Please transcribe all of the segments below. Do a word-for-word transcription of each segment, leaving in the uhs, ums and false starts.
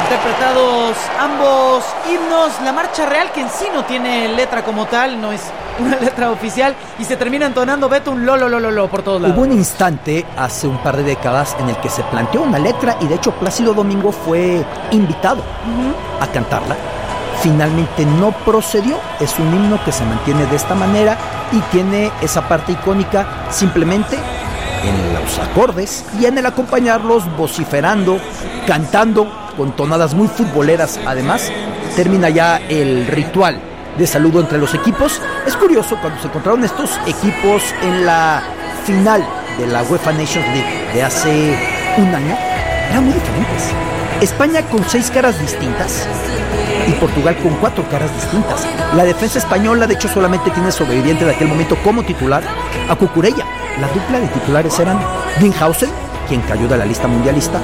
Interpretados ambos himnos, la marcha real, que en sí no tiene letra como tal, no es una letra oficial, y se termina entonando, Beto, un lo, lo, lo, lo, lo por todos lados. Hubo un instante hace un par de décadas en el que se planteó una letra y de hecho Plácido Domingo fue invitado uh-huh. a cantarla. Finalmente no procedió, es un himno que se mantiene de esta manera y tiene esa parte icónica simplemente en los acordes y en el acompañarlos vociferando, cantando con tonadas muy futboleras. Además, termina ya el ritual de saludo entre los equipos. Es curioso, cuando se encontraron estos equipos en la final de la UEFA Nations League de hace un año, eran muy diferentes. España con seis caras distintas y Portugal con cuatro caras distintas. La defensa española, de hecho, solamente tiene sobreviviente de aquel momento como titular a Cucurella. La dupla de titulares eran Dinhausen, quien cayó de la lista mundialista,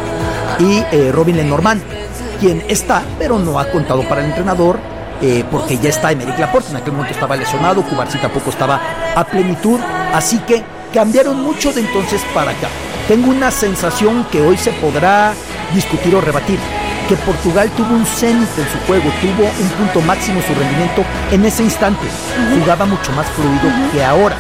y eh, Robin Lenormand, quien está, pero no ha contado para el entrenador, eh, porque ya está Aymeric Laporte. En aquel momento estaba lesionado, Cubarsí tampoco estaba a plenitud, así que cambiaron mucho de entonces para acá. Tengo una sensación que hoy se podrá discutir o rebatir, que Portugal tuvo un cenit en su juego, tuvo un punto máximo en su rendimiento en ese instante, uh-huh. jugaba mucho más fluido uh-huh. que ahora.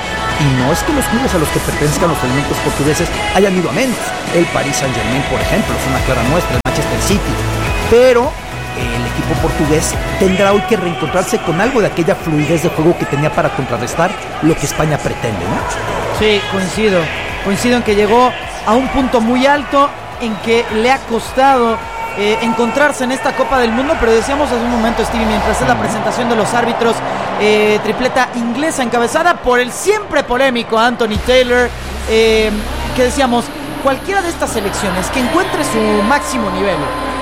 Y no es que los clubes a los que pertenezcan los elementos portugueses hayan ido a menos. El Paris Saint-Germain, por ejemplo, es una clara muestra, el Manchester City. Pero el equipo portugués tendrá hoy que reencontrarse con algo de aquella fluidez de juego que tenía para contrarrestar lo que España pretende, ¿no? Sí, coincido. Coincido en que llegó a un punto muy alto, en que le ha costado eh, encontrarse en esta Copa del Mundo, pero decíamos hace un momento, Stevie, mientras es la presentación de los árbitros, eh, tripleta inglesa encabezada por el siempre polémico Anthony Taylor, eh, que decíamos, cualquiera de estas selecciones que encuentre su máximo nivel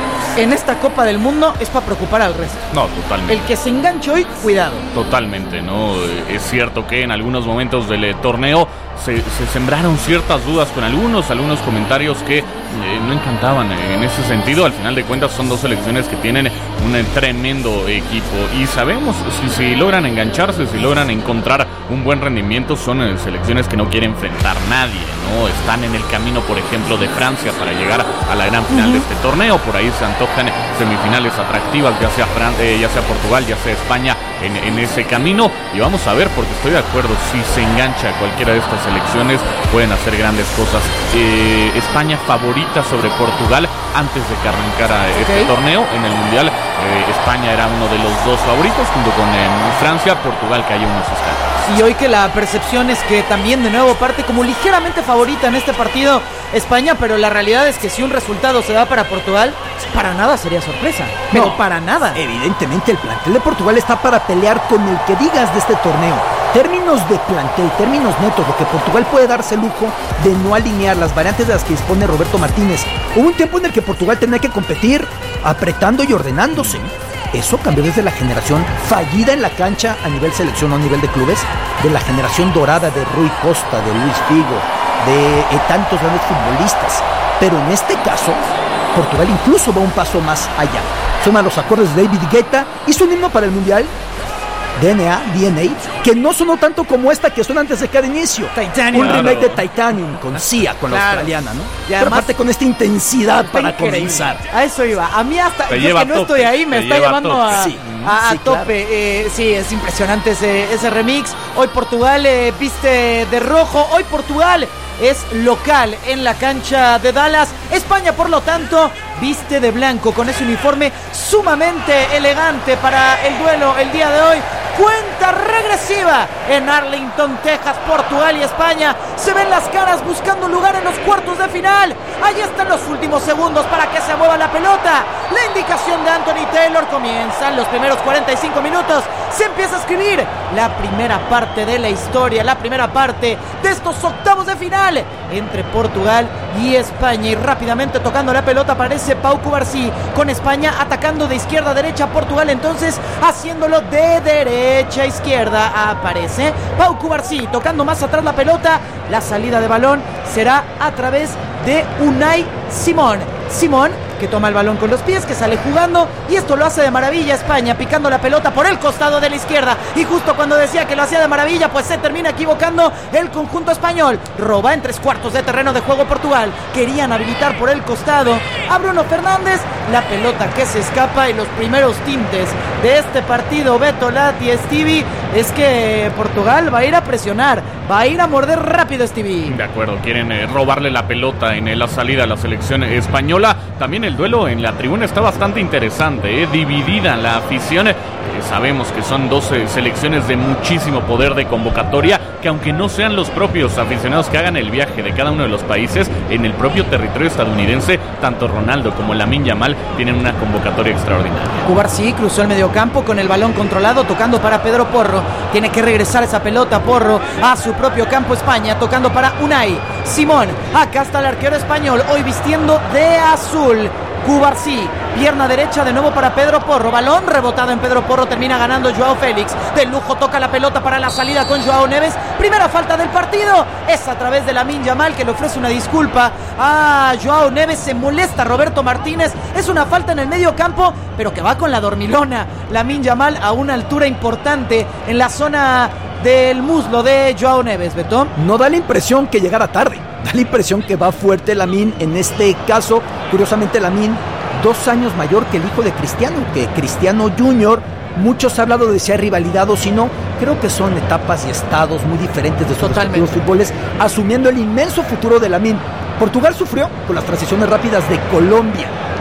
en esta Copa del Mundo es para preocupar al resto. No, totalmente. El que se enganche hoy, cuidado. Totalmente, ¿no? Es cierto que en algunos momentos del eh, torneo se, se sembraron ciertas dudas con algunos, algunos comentarios que eh, no encantaban eh, en ese sentido. Al final de cuentas son dos selecciones que tienen un eh, tremendo equipo y sabemos si, si logran engancharse, si logran encontrar un buen rendimiento, son eh, selecciones que no quieren enfrentar a nadie, ¿no? Están en el camino, por ejemplo, de Francia para llegar a la gran final uh-huh. de este torneo. Por ahí se antojan semifinales atractivas, ya sea Fran- eh, ya sea Portugal, ya sea España en, en ese camino, y vamos a ver, porque estoy de acuerdo, si se engancha cualquiera de estas selecciones pueden hacer grandes cosas. eh, España favorita sobre Portugal antes de que arrancara okay. este torneo en el Mundial. eh, España era uno de los dos favoritos junto con eh, Francia. Portugal cayó unos escándalos. Y hoy que la percepción es que también de nuevo parte como ligeramente favorita en este partido España, pero la realidad es que si un resultado se da para Portugal, para nada sería sorpresa. Pero no, para nada. Evidentemente el plantel de Portugal está para pelear con el que digas de este torneo. Términos de plantel, términos netos, lo que Portugal puede darse el lujo de no alinear las variantes de las que dispone Roberto Martínez. Hubo un tiempo en el que Portugal tenía que competir apretando y ordenándose. Eso cambió desde la generación fallida en la cancha a nivel selección o a nivel de clubes, de la generación dorada de Rui Costa, de Luis Figo, de eh, tantos grandes futbolistas. Pero en este caso, Portugal incluso va un paso más allá. Suena los acordes de David Guetta, hizo un himno para el Mundial, D N A, D N A, que no sonó tanto como esta que suena antes de cada inicio. Titanium. Un Claro. remake de Titanium con Sia, con Claro. la australiana, ¿no? Y Pero además, aparte con esta intensidad para increíble. comenzar. A eso iba. A mí hasta Te yo lleva que no a estoy tope, ahí me te está lleva a llevando tope. a, Sí, a, a sí, claro. tope. Eh, sí, es impresionante ese, ese remix. Hoy Portugal eh, viste de rojo. Hoy Portugal es local en la cancha de Dallas. España, por lo tanto, viste de blanco con ese uniforme sumamente elegante para el duelo el día de hoy. Cuenta regresiva en Arlington, Texas. Portugal y España se ven las caras buscando lugar en los cuartos de final. Ahí están los últimos segundos para que se mueva la pelota. La indicación de Anthony Taylor. Comienzan los primeros cuarenta y cinco minutos. Se empieza a escribir la primera parte de la historia, la primera parte de estos octavos de final entre Portugal y España. Y rápidamente tocando la pelota aparece Pau Cubarsí, con España atacando de izquierda a derecha. Portugal entonces haciéndolo de derecha a izquierda. Aparece Pau Cubarsí tocando más atrás la pelota. La salida de balón será a través de Unai Simón. Simón que toma el balón con los pies, que sale jugando, y esto lo hace de maravilla España, picando la pelota por el costado de la izquierda, y justo cuando decía que lo hacía de maravilla, pues se termina equivocando el conjunto español. Roba en tres cuartos de terreno de juego Portugal, querían habilitar por el costado a Bruno Fernández, la pelota que se escapa, y los primeros tintes de este partido, Beto, Lati, Stevie, es que Portugal va a ir a presionar, va a ir a morder rápido, Stevie. De acuerdo, quieren eh, robarle la pelota en eh, la salida a la selección española. También el duelo en la tribuna está bastante interesante, eh, dividida la afición. Eh, sabemos que son dos eh, selecciones de muchísimo poder de convocatoria, que aunque no sean los propios aficionados que hagan el viaje de cada uno de los países, en el propio territorio estadounidense, tanto Ronaldo como Lamine Yamal tienen una convocatoria extraordinaria. Cubarsí cruzó el mediocampo con el balón controlado, tocando para Pedro Porro. Tiene que regresar esa pelota Porro a su propio campo España, tocando para Unai Simón. Acá está el arquero español, hoy vistiendo de azul. Cubarsí, pierna derecha de nuevo para Pedro Porro, balón rebotado en Pedro Porro, termina ganando Joao Félix, de lujo toca la pelota para la salida con Joao Neves, primera falta del partido, es a través de Lamine Yamal, que le ofrece una disculpa a Joao Neves, se molesta Roberto Martínez, es una falta en el medio campo, pero que va con la dormilona, Lamine Yamal a una altura importante en la zona del muslo de Joao Neves, Beto. No da la impresión que llegara tarde, da la impresión que va fuerte Lamine en este caso. Curiosamente Lamine, dos años mayor que el hijo de Cristiano, que Cristiano junior Muchos han hablado de si hay rivalidad o si no. Creo que son etapas y estados muy diferentes de sus respectivos fútboles, asumiendo el inmenso futuro de Lamine. Portugal sufrió con las transiciones rápidas de Colombia.